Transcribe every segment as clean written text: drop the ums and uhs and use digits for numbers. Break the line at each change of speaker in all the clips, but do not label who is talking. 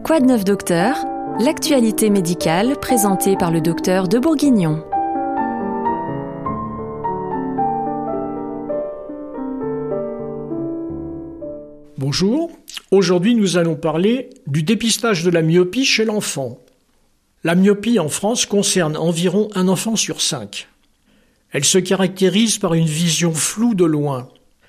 Quoi de neuf docteur? L'actualité médicale présentée par le docteur de Bourguignon.
Bonjour, aujourd'hui nous allons parler du dépistage de la myopie chez l'enfant. La myopie en France concerne environ un enfant sur 5. Elle se caractérise par une vision floue de loin.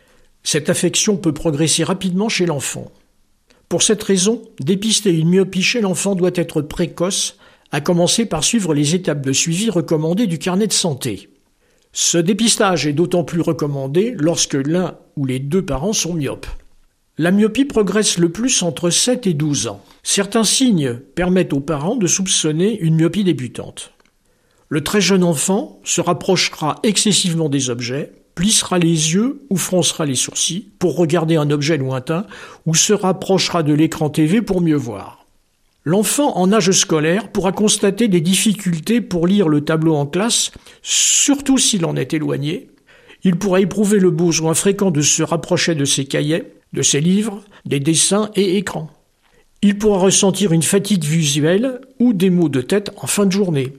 Cette affection peut progresser rapidement chez l'enfant. Pour cette raison, dépister une myopie chez l'enfant doit être précoce, à commencer par suivre les étapes de suivi recommandées du carnet de santé. Ce dépistage est d'autant plus recommandé lorsque l'un ou les deux parents sont myopes. La myopie progresse le plus entre 7 et 12 ans. Certains signes permettent aux parents de soupçonner une myopie débutante. Le très jeune enfant se rapprochera excessivement des objets, plissera les yeux ou froncera les sourcils pour regarder un objet lointain ou se rapprochera de l'écran TV pour mieux voir. L'enfant en âge scolaire pourra constater des difficultés pour lire le tableau en classe, surtout s'il en est éloigné. Il pourra éprouver le besoin fréquent de se rapprocher de ses cahiers, de ses livres, des dessins et écrans. Il pourra ressentir une fatigue visuelle ou des maux de tête en fin de journée.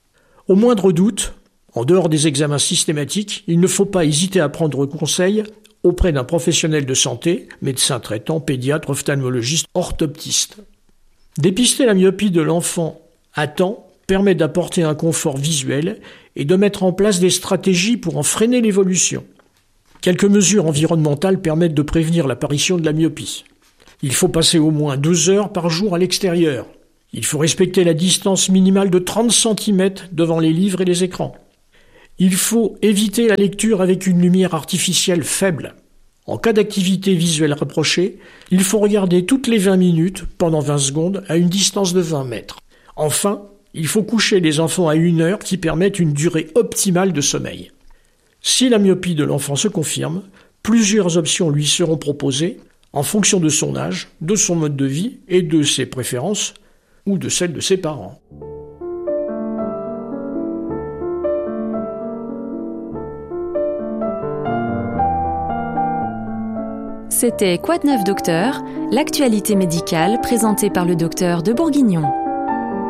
Au moindre doute, en dehors des examens systématiques, il ne faut pas hésiter à prendre conseil auprès d'un professionnel de santé, médecin traitant, pédiatre, ophtalmologiste, orthoptiste. Dépister la myopie de l'enfant à temps permet d'apporter un confort visuel et de mettre en place des stratégies pour en freiner l'évolution. Quelques mesures environnementales permettent de prévenir l'apparition de la myopie. Il faut passer au moins 2 heures par jour à l'extérieur. Il faut respecter la distance minimale de 30 cm devant les livres et les écrans. Il faut éviter la lecture avec une lumière artificielle faible. En cas d'activité visuelle rapprochée, il faut regarder toutes les 20 minutes, pendant 20 secondes, à une distance de 20 mètres. Enfin, il faut coucher les enfants à 1 heure qui permettent une durée optimale de sommeil. Si la myopie de l'enfant se confirme, plusieurs options lui seront proposées en fonction de son âge, de son mode de vie et de ses préférences ou de celles de ses parents.
C'était Quoi de neuf docteur? L'actualité médicale présentée par le docteur de Bourguignon.